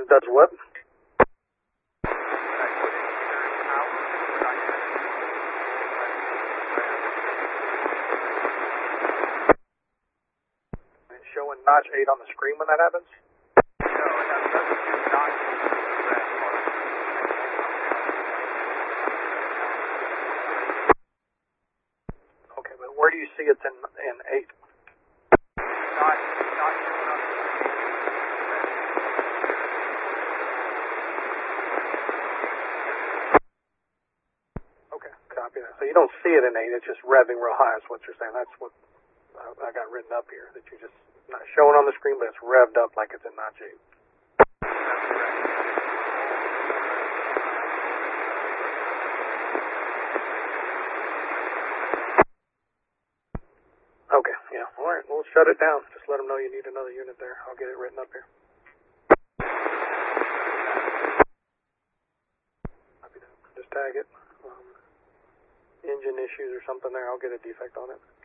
Does what? It's showing notch 8 on the screen when that happens? Okay, but where do you see it's in 8? Okay, copy that. So you don't see it in 8, it's just revving real high is what you're saying. That's what I got written up here, that you just not showing on the screen, but it's revved up like it's in notch 8. Okay, yeah, all right, we'll shut it down. Just let them know you need another unit there. I'll get it written up here. Just tag it. Engine issues or something there, I'll get a defect on it.